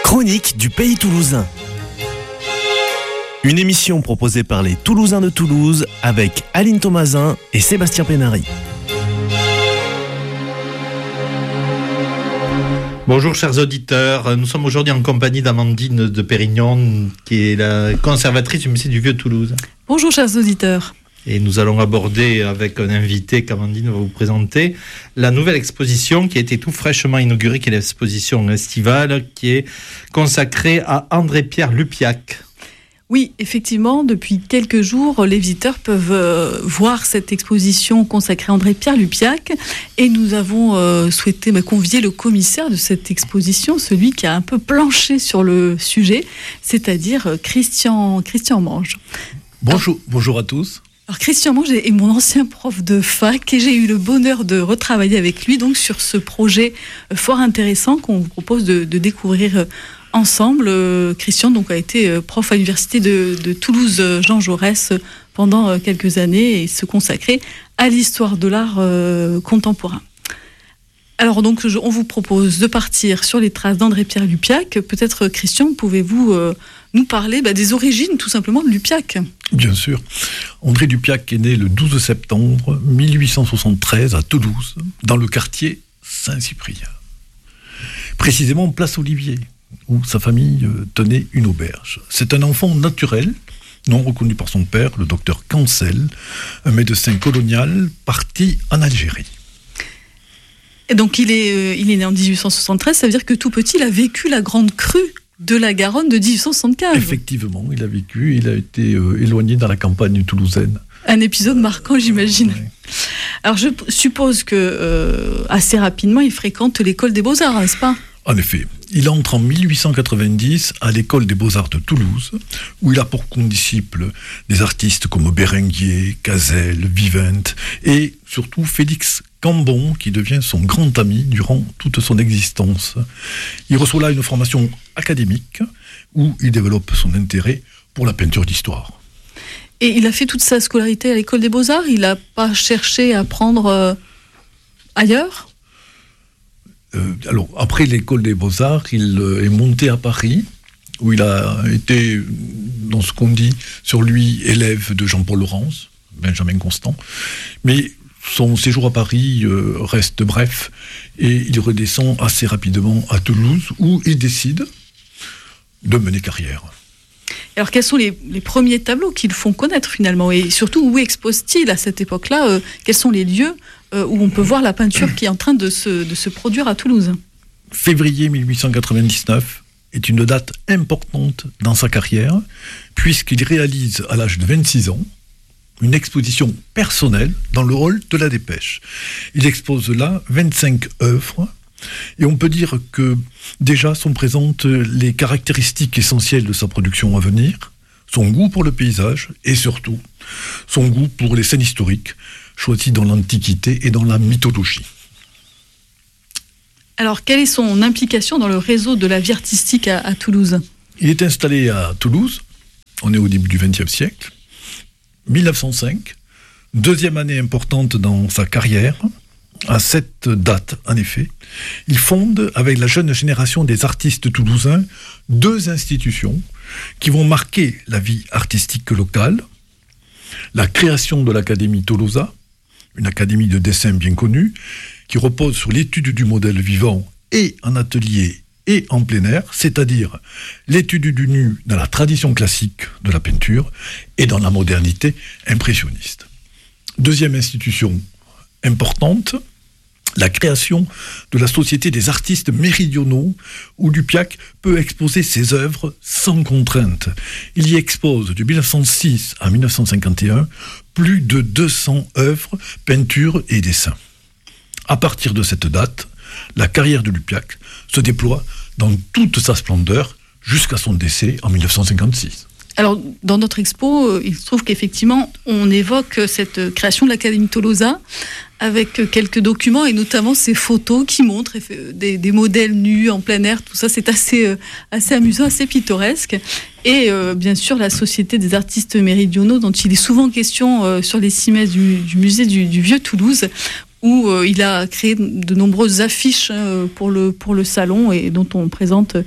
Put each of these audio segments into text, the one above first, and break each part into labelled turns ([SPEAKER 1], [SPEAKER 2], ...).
[SPEAKER 1] Chronique du Pays Toulousain. Une émission proposée par les Toulousains de Toulouse avec Aline Thomasin et Sébastien Pénary.
[SPEAKER 2] Bonjour chers auditeurs, nous sommes aujourd'hui en compagnie d'Amandine de Pérignon, qui est la conservatrice du musée du Vieux Toulouse.
[SPEAKER 3] Bonjour chers auditeurs.
[SPEAKER 2] Et nous allons aborder avec un invité qu'Amandine va vous présenter la nouvelle exposition qui a été tout fraîchement inaugurée, qui est l'exposition estivale, qui est consacrée à André-Pierre Lupiac.
[SPEAKER 3] Oui, effectivement, depuis quelques jours, les visiteurs peuvent voir cette exposition consacrée à André-Pierre Lupiac. Et nous avons souhaité convier le commissaire de cette exposition, celui qui a un peu planché sur le sujet, c'est-à-dire Christian Mange.
[SPEAKER 4] Bonjour à tous.
[SPEAKER 3] Alors Christian Mange est mon ancien prof de fac et j'ai eu le bonheur de retravailler avec lui donc sur ce projet fort intéressant qu'on vous propose de découvrir ensemble. Christian donc a été prof à l'université de Toulouse Jean Jaurès pendant quelques années et se consacrait à l'histoire de l'art contemporain. Alors donc on vous propose de partir sur les traces d'André-Pierre Lupiac. Peut-être Christian, pouvez-vous nous parler des origines tout simplement de Lupiac ?
[SPEAKER 4] Bien sûr. André Lupiac est né le 12 septembre 1873 à Toulouse, dans le quartier Saint-Cyprien. Précisément place Olivier, où sa famille tenait une auberge. C'est un enfant naturel, non reconnu par son père, le docteur Cancel, un médecin colonial parti en Algérie.
[SPEAKER 3] Et donc il est né en 1873, ça veut dire que tout petit, il a vécu la grande crue de la Garonne de 1875.
[SPEAKER 4] Effectivement, il a été éloigné dans la campagne toulousaine.
[SPEAKER 3] Un épisode marquant, j'imagine. Ouais. Alors je suppose que assez rapidement, il fréquente l'école des Beaux-Arts, n'est-ce pas ?
[SPEAKER 4] En effet, il entre en 1890 à l'école des Beaux-Arts de Toulouse, où il a pour condisciples des artistes comme Bérenguer, Cazel, Vivent et surtout Félix Cambon, qui devient son grand ami durant toute son existence. Il reçoit là une formation académique où il développe son intérêt pour la peinture d'histoire.
[SPEAKER 3] Et il a fait toute sa scolarité à l'école des Beaux-Arts ? Il n'a pas cherché à apprendre ailleurs ?
[SPEAKER 4] Alors, après l'école des Beaux-Arts, il est monté à Paris, où il a été, dans ce qu'on dit sur lui, élève de Jean-Paul Laurens, Benjamin Constant. Mais son séjour à Paris reste bref, et il redescend assez rapidement à Toulouse, où il décide de mener carrière.
[SPEAKER 3] Alors, quels sont les premiers tableaux qui le font connaître, finalement ? Et surtout, où expose-t-il à cette époque-là ? Quels sont les lieux où on peut voir la peinture qui est en train de se produire à Toulouse ?
[SPEAKER 4] Février 1899 est une date importante dans sa carrière, puisqu'il réalise à l'âge de 26 ans une exposition personnelle dans le hall de la Dépêche. Il expose là 25 œuvres, et on peut dire que déjà sont présentes les caractéristiques essentielles de sa production à venir, son goût pour le paysage et surtout son goût pour les scènes historiques, choisies dans l'Antiquité et dans la mythologie. Alors,
[SPEAKER 3] quelle est son implication dans le réseau de la vie artistique à Toulouse ?
[SPEAKER 4] Il est installé à Toulouse, on est au début du XXe siècle, 1905, deuxième année importante dans sa carrière. À cette date, en effet, il fonde avec la jeune génération des artistes toulousains 2 institutions qui vont marquer la vie artistique locale. La création de l'Académie Tolosa, une académie de dessin bien connue, qui repose sur l'étude du modèle vivant et en atelier et en plein air, c'est-à-dire l'étude du nu dans la tradition classique de la peinture et dans la modernité impressionniste. Deuxième institution importante, la création de la Société des artistes méridionaux, où Lupiac peut exposer ses œuvres sans contrainte. Il y expose de 1906 à 1951 plus de 200 œuvres, peintures et dessins. À partir de cette date, la carrière de Lupiac se déploie dans toute sa splendeur jusqu'à son décès en 1956.
[SPEAKER 3] Alors, dans notre expo, il se trouve qu'effectivement, on évoque cette création de l'Académie Tolosa avec quelques documents et notamment ces photos qui montrent des modèles nus en plein air. Tout ça, c'est assez amusant, assez pittoresque. Et bien sûr, la Société des artistes méridionaux, dont il est souvent question sur les cimaises du musée du Vieux Toulouse, où il a créé de nombreuses affiches pour le salon et dont on présente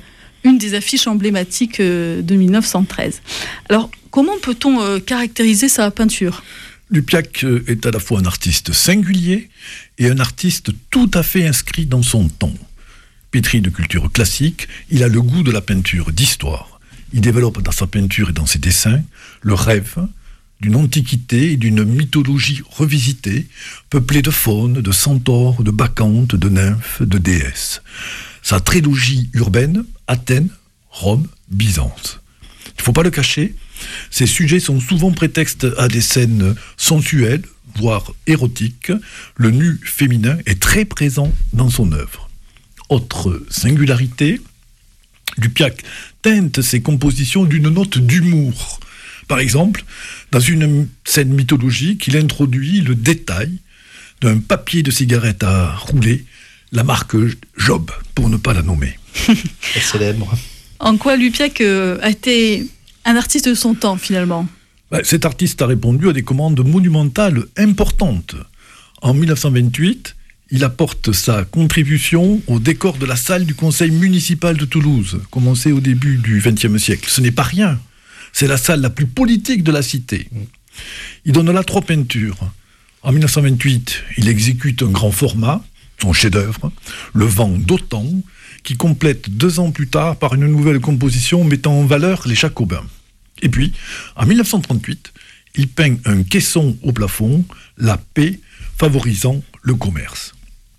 [SPEAKER 3] une des affiches emblématiques de 1913. Alors, comment peut-on caractériser sa peinture ?
[SPEAKER 4] Lupiac est à la fois un artiste singulier et un artiste tout à fait inscrit dans son temps. Pétri de culture classique, il a le goût de la peinture d'histoire. Il développe dans sa peinture et dans ses dessins le rêve d'une antiquité et d'une mythologie revisitée, peuplée de faunes, de centaures, de bacchantes, de nymphes, de déesses. Sa trilogie urbaine, Athènes, Rome, Byzance. Il ne faut pas le cacher, ces sujets sont souvent prétexte à des scènes sensuelles, voire érotiques. Le nu féminin est très présent dans son œuvre. Autre singularité, Lupiac teinte ses compositions d'une note d'humour. Par exemple, dans une scène mythologique, il introduit le détail d'un papier de cigarette à rouler, la marque Job, pour ne pas la nommer.
[SPEAKER 2] C'est célèbre.
[SPEAKER 3] En quoi Lupiac a été un artiste de son temps, finalement ?
[SPEAKER 4] Cet artiste a répondu à des commandes monumentales importantes. En 1928, il apporte sa contribution au décor de la salle du conseil municipal de Toulouse, commencée au début du XXe siècle. Ce n'est pas rien. C'est la salle la plus politique de la cité. Il donne là 3 peintures. En 1928, il exécute un grand format, son chef-d'œuvre, Le vent d'Autan, qui complète 2 ans plus tard par une nouvelle composition mettant en valeur les Jacobins. Et puis, en 1938, il peint un caisson au plafond, la paix favorisant le commerce.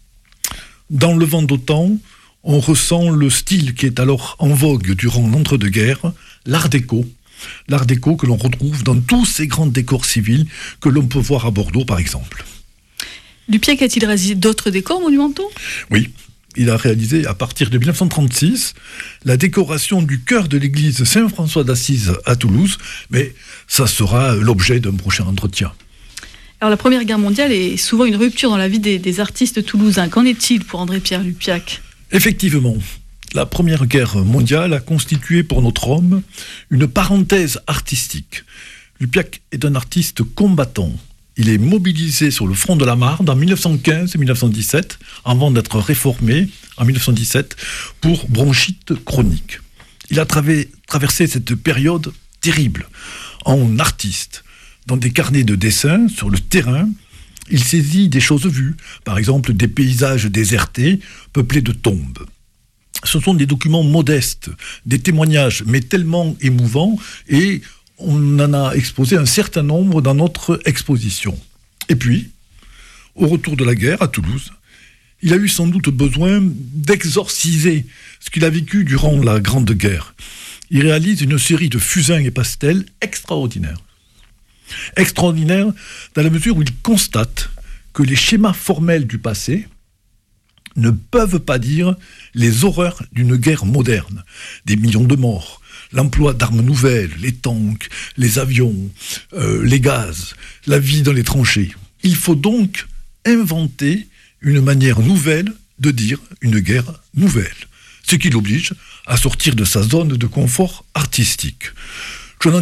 [SPEAKER 4] Dans Le vent d'Autan, on ressent le style qui est alors en vogue durant l'entre-deux-guerres, l'art déco. L'art déco que l'on retrouve dans tous ces grands décors civils que l'on peut voir à Bordeaux, par exemple.
[SPEAKER 3] Lupiac a-t-il réalisé d'autres décors monumentaux ?
[SPEAKER 4] Oui, il a réalisé à partir de 1936 la décoration du chœur de l'église Saint-François d'Assise à Toulouse, mais ça sera l'objet d'un prochain entretien.
[SPEAKER 3] Alors la Première Guerre mondiale est souvent une rupture dans la vie des artistes toulousains. Qu'en est-il pour André-Pierre Lupiac ?
[SPEAKER 4] Effectivement, la Première Guerre mondiale a constitué pour notre homme une parenthèse artistique. Lupiac est un artiste combattant. Il est mobilisé sur le front de la Marne en 1915 et 1917, avant d'être réformé en 1917 pour bronchite chronique. Il a traversé cette période terrible en artiste. Dans des carnets de dessin sur le terrain, il saisit des choses vues, par exemple des paysages désertés peuplés de tombes. Ce sont des documents modestes, des témoignages, mais tellement émouvants, et on en a exposé un certain nombre dans notre exposition. Et puis, au retour de la guerre, à Toulouse, il a eu sans doute besoin d'exorciser ce qu'il a vécu durant la Grande Guerre. Il réalise une série de fusains et pastels extraordinaires. Extraordinaires dans la mesure où il constate que les schémas formels du passé ne peuvent pas dire les horreurs d'une guerre moderne, des millions de morts, l'emploi d'armes nouvelles, les tanks, les avions, les gaz, la vie dans les tranchées. Il faut donc inventer une manière nouvelle de dire une guerre nouvelle, ce qui l'oblige à sortir de sa zone de confort artistique.